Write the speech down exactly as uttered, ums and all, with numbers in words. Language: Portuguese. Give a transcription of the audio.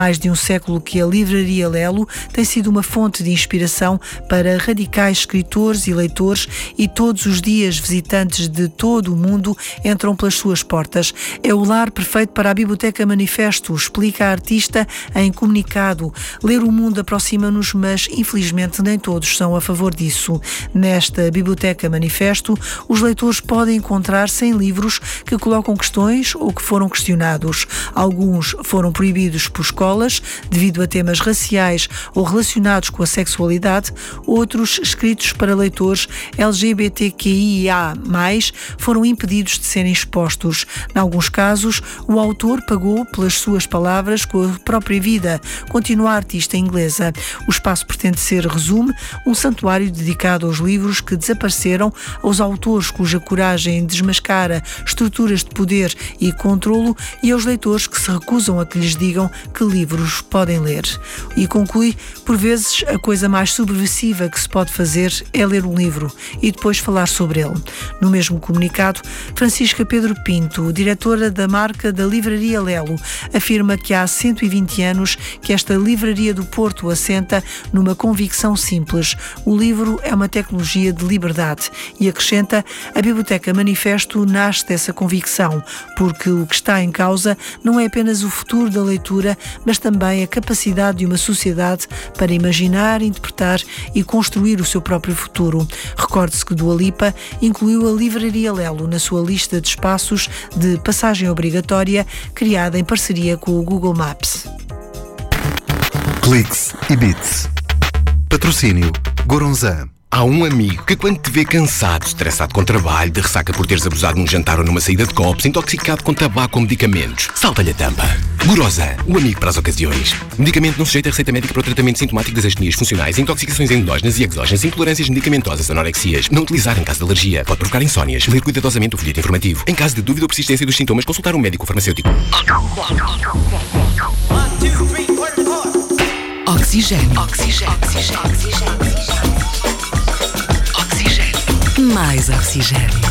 mais de um século que a Livraria Lelo tem sido uma fonte de inspiração para radicais escritores e leitores, e todos os dias visitantes de todo o mundo entram pelas suas portas. É o lar perfeito para a Biblioteca Manifesto, explica a artista em comunicado. Ler o mundo aproxima-nos, mas infelizmente nem todos são a favor disso. Nesta Biblioteca Manifesto, os leitores podem encontrar cem livros que colocam questões ou que foram questionados. Alguns foram proibidos por escolas devido a temas raciais ou relacionados com a sexualidade, outros, escritos para leitores L G B T Q I A mais, foram impedidos de serem expostos. Em alguns casos, o autor pagou pelas suas palavras com a própria vida, continua a artista inglesa. O espaço pretende ser, resume, um santuário dedicado aos livros que desapareceram, aos autores cuja coragem desmascara estruturas de poder e controlo, e aos leitores que se recusam a que lhes digam que livros podem ler. E conclui: por vezes a coisa mais subversiva que se pode fazer é ler um livro e depois falar sobre ele. No mesmo comunicado, Francisca Pedro Pinto, diretora da marca da Livraria Lelo, afirma que há cento e vinte anos que esta livraria do Porto assenta numa convicção simples: o livro é uma tecnologia de liberdade, e acrescenta: a Biblioteca Manifesto nasce dessa convicção, porque o que está em causa não é apenas o futuro da leitura, mas também a capacidade de uma sociedade para imaginar, interpretar e construir o seu próprio futuro. Recorde-se que Dua Lipa incluiu a Livraria Lelo na sua lista de espaços de passagem obrigatória, criada em parceria com o Google Maps. Cliques e Bits. Patrocínio Goronzan. Há um amigo que, quando te vê cansado, estressado com trabalho, de ressaca por teres abusado num jantar ou numa saída de copos, intoxicado com tabaco ou medicamentos, salta-lhe a tampa. Goronzan, o amigo para as ocasiões. Medicamento não sujeito a receita médica para o tratamento sintomático das astenias funcionais, intoxicações endógenas e exógenas, intolerâncias medicamentosas, anorexias. Não utilizar em caso de alergia. Pode provocar insónias. Ler cuidadosamente o folheto informativo. Em caso de dúvida ou persistência dos sintomas, consultar um médico farmacêutico. Oxigênio. Oxigênio. Oxigênio. Oxigênio. Mais oxigênio.